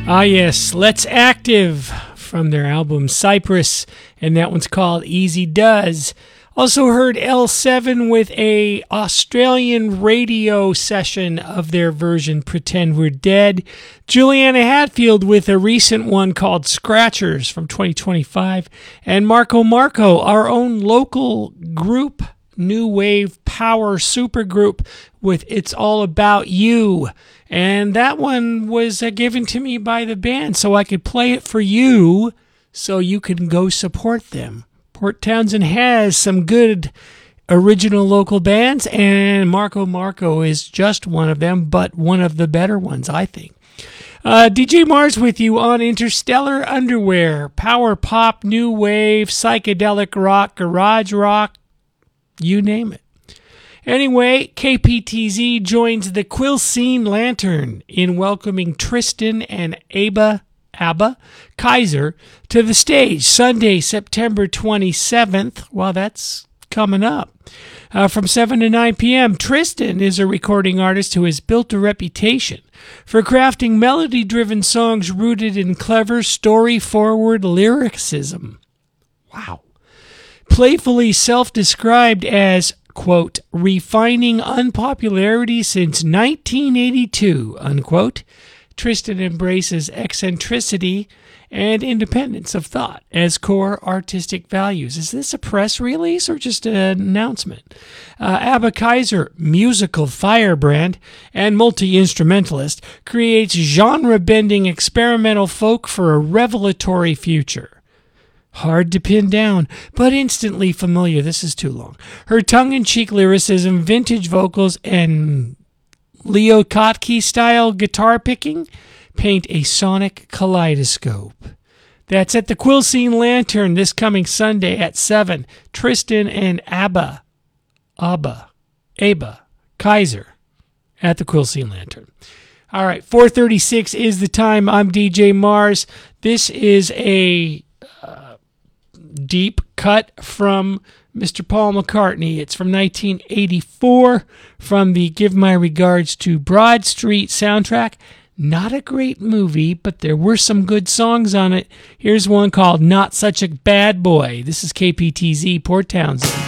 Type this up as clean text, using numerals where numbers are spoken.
Ah, yes, Let's Active from their album Cypress, and that one's called Easy Does. Also heard L7 with a Australian radio session of their version Pretend We're Dead. Juliana Hatfield with a recent one called Scratchers from 2025. And Marco Marco, our own local group, new wave power supergroup with It's All About You. And that one was given to me by the band so I could play it for you so you can go support them. Port Townsend has some good original local bands, and Marco Marco is just one of them, but one of the better ones, I think. DJ Mars with you on Interstellar Underwear, power pop, new wave, psychedelic rock, garage rock, you name it. Anyway, KPTZ joins the Quilcene Lantern in welcoming Tristan and Abba Kaiser to the stage Sunday, September 27th. Well, that's coming up. From 7 to 9 p.m., Tristan is a recording artist who has built a reputation for crafting melody-driven songs rooted in clever, story-forward lyricism. Wow. Playfully self-described as, quote, refining unpopularity since 1982, unquote, Tristan embraces eccentricity and independence of thought as core artistic values. Is this a press release or just an announcement? Abba Kaiser, musical firebrand and multi-instrumentalist, creates genre-bending experimental folk for a revelatory future. Hard to pin down, but instantly familiar. This is too long. Her tongue-in-cheek lyricism, vintage vocals, and Leo Kottke-style guitar picking paint a sonic kaleidoscope. That's at the Quilcene Lantern this coming Sunday at 7. Tristan and Abba Kaiser at the Quilcene Lantern. All right, 4:36 is the time. I'm DJ Mars. This is a deep cut from Mr. Paul McCartney. It's from 1984 from the Give My Regards to Broad Street soundtrack. Not a great movie, but there were some good songs on it. Here's one called Not Such a Bad Boy. This is KPTZ, Port Townsend.